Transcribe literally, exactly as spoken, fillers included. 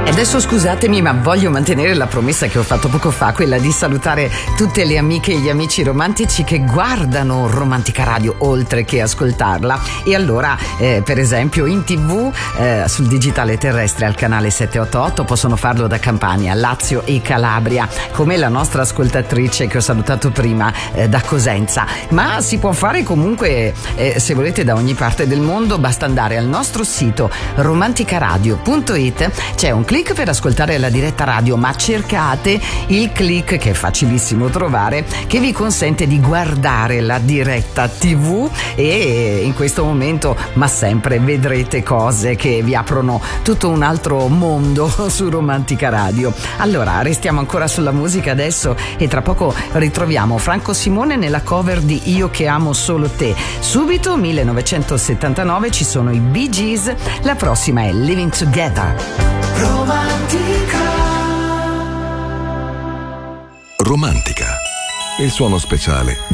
Adesso scusatemi, ma voglio mantenere la promessa che ho fatto poco fa, quella di salutare tutte le amiche e gli amici romantici che guardano Romantica Radio oltre che ascoltarla. E allora, eh, per esempio, in tivù, eh, sul digitale terrestre al canale settecentottantotto possono farlo da Campania, Lazio e Calabria, come la nostra ascoltatrice che ho salutato prima eh, da Cosenza. Ma si può fare comunque, eh, se volete, da ogni parte del mondo. Basta andare al nostro sito romanticaradio punto it, c'è un clic per ascoltare la diretta radio, ma cercate il click, che è facilissimo trovare, che vi consente di guardare la diretta tivù, e in questo momento, ma sempre, vedrete cose che vi aprono tutto un altro mondo su Romantica Radio. Allora, restiamo ancora sulla musica adesso e tra poco ritroviamo Franco Simone nella cover di Io che amo solo te. Subito, millenovecentosettantanove, ci sono i Bee Gees, la prossima è Living Together. Romantica. Romantica. Il suono speciale